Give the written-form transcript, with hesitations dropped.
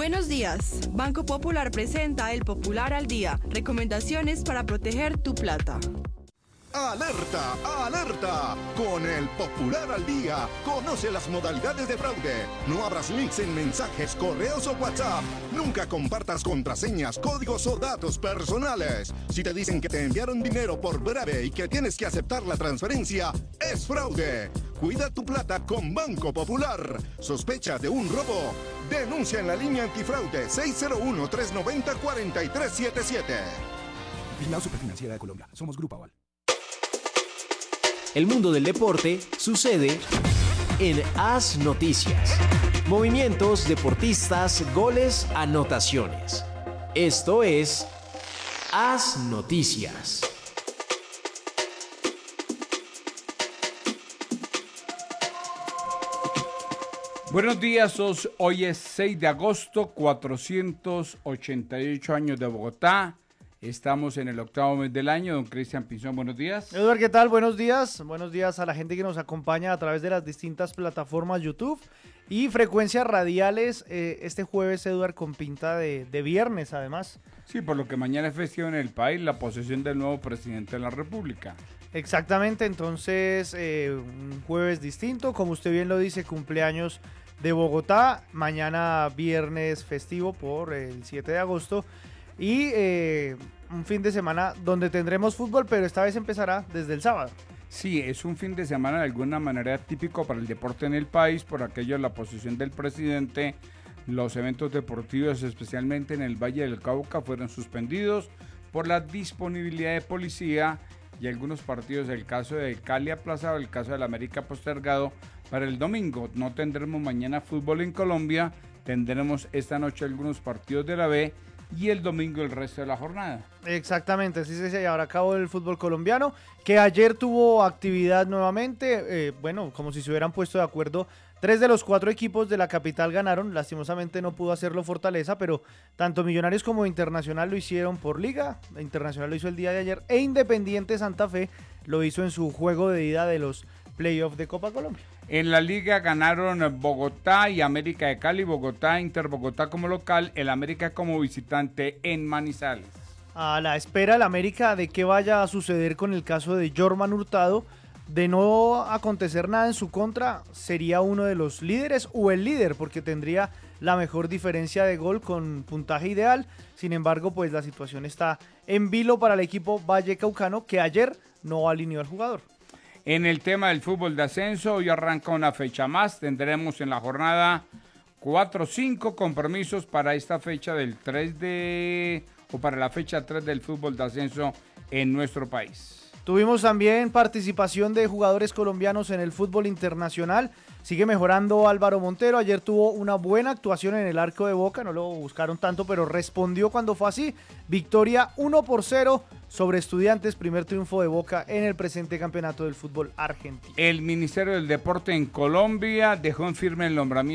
Buenos días. Banco Popular presenta el Popular al Día. Recomendaciones para proteger tu plata. ¡Alerta! ¡Alerta! Con el Popular al Día, conoce las modalidades de fraude. No abras links en mensajes, correos o WhatsApp. Nunca compartas contraseñas, códigos o datos personales. Si te dicen que te enviaron dinero por breve y que tienes que aceptar la transferencia, es fraude. Cuida tu plata con Banco Popular. ¿Sospecha de un robo? Denuncia en la línea antifraude 601-390-4377. Vigilado Superfinanciera de Colombia. Somos Grupo Aval. El mundo del deporte sucede en AS Noticias. Movimientos, deportistas, goles, anotaciones. Esto es AS Noticias. Buenos días, hoy es 6 de agosto, 488 años de Bogotá. Estamos en el octavo mes del año. Don Cristian Pinzón, buenos días. Eduardo, ¿qué tal? Buenos días. Buenos días a la gente que nos acompaña a través de las distintas plataformas YouTube y frecuencias radiales. Este jueves, Eduardo, con pinta de viernes, además. Sí, por lo que mañana es festivo en el país, la posesión del nuevo presidente de la República. Exactamente, entonces un jueves distinto. Como usted bien lo dice, cumpleaños de Bogotá. Mañana viernes festivo por el 7 de agosto. Y un fin de semana donde tendremos fútbol, pero esta vez empezará desde el sábado. Sí, es un fin de semana de alguna manera típico para el deporte en el país, por aquello de la posición del presidente. Los eventos deportivos, especialmente en el Valle del Cauca, fueron suspendidos por la disponibilidad de policía y algunos partidos, el caso de Cali aplazado, el caso del América postergado para el domingo. No tendremos mañana fútbol en Colombia, tendremos esta noche algunos partidos de la B y el domingo el resto de la jornada. Exactamente, así se llevará a cabo el fútbol colombiano, que ayer tuvo actividad nuevamente, como si se hubieran puesto de acuerdo. 3 de los 4 equipos de la capital ganaron, lastimosamente no pudo hacerlo Fortaleza, pero tanto Millonarios como Internacional lo hicieron por liga. Internacional lo hizo el día de ayer e Independiente Santa Fe lo hizo en su juego de ida de los playoffs de Copa Colombia. En la liga ganaron Bogotá y América de Cali, Bogotá, Inter Bogotá como local, el América como visitante en Manizales. A la espera el América de qué vaya a suceder con el caso de Jorman Hurtado. De no acontecer nada en su contra, sería uno de los líderes o el líder, porque tendría la mejor diferencia de gol con puntaje ideal. Sin embargo, pues la situación está en vilo para el equipo vallecaucano, que ayer no alineó al jugador. En el tema del fútbol de ascenso, hoy arranca una fecha más. Tendremos en la jornada 4 o 5 compromisos para esta fecha para la fecha 3 del fútbol de ascenso en nuestro país. Tuvimos también participación de jugadores colombianos en el fútbol internacional. Sigue mejorando Álvaro Montero. Ayer tuvo una buena actuación en el arco de Boca. No lo buscaron tanto, pero respondió cuando fue así. Victoria 1-0 sobre Estudiantes. Primer triunfo de Boca en el presente campeonato del fútbol argentino. El Ministerio del Deporte en Colombia dejó en firme el nombramiento